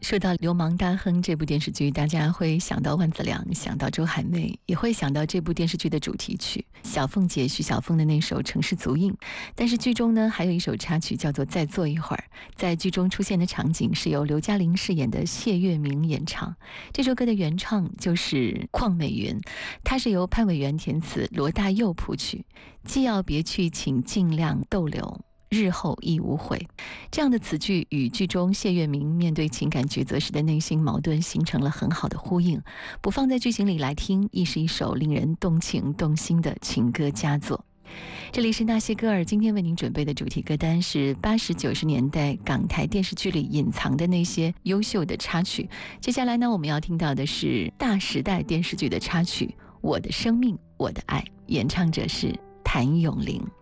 说到《流氓大亨》这部电视剧，大家会想到万梓良，想到周海媚，也会想到这部电视剧的主题曲小凤姐徐小凤的那首《城市足印》。但是剧中呢，还有一首插曲叫做《再坐一会儿》，在剧中出现的场景是由刘嘉玲饰演的谢月明演唱。这首歌的原唱就是邝美云，它是由潘伟元填词，罗大佑谱曲。既要别去，请尽量逗留，日后亦无悔。这样的词句与剧中谢月明面对情感抉择时的内心矛盾形成了很好的呼应，不放在剧情里来听，亦是一首令人动情动心的情歌佳作。这里是那些歌儿，今天为您准备的主题歌单是80、90年代港台电视剧里隐藏的那些优秀的插曲。接下来呢，我们要听到的是大时代电视剧的插曲《我的生命我的爱》，演唱者是谭咏麟。